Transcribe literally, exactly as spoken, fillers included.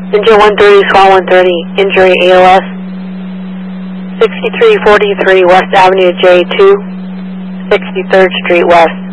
Engine one thirty, Swan one thirty, injury A L S. sixty-three forty-three West Avenue J two, sixty-third Street West.